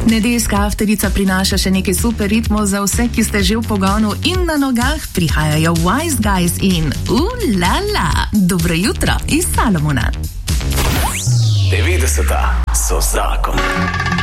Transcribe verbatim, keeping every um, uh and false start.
Nedeljska afterica prinaša še nekaj super ritmov za vse, ki ste že v pogonu in na nogah. Prihajajo Wise Guys in ulala. Dobro jutro iz Salomona. devetdeseta so zakon.